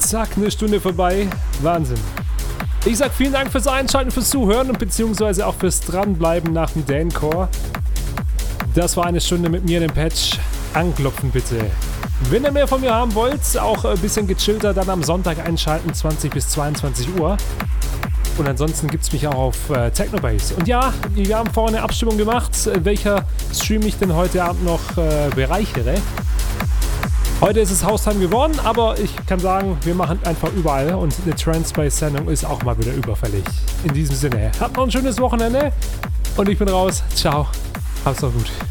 Zack, eine Stunde vorbei. Wahnsinn. Ich sag vielen Dank fürs Einschalten, fürs Zuhören und beziehungsweise auch fürs Dranbleiben nach dem Dancore. Das war eine Stunde mit mir, dem Patch. Anklopfen bitte. Wenn ihr mehr von mir haben wollt, auch ein bisschen gechillter, dann am Sonntag einschalten, 20 bis 22 Uhr. Und ansonsten gibt es mich auch auf Technobase. Und ja, wir haben vorhin eine Abstimmung gemacht, welcher Stream ich denn heute Abend noch bereichere. Heute ist es Haustime geworden, aber ich kann sagen, wir machen einfach überall und eine Trance-Space-Sendung ist auch mal wieder überfällig. In diesem Sinne, habt noch ein schönes Wochenende und ich bin raus. Ciao, hab's noch gut.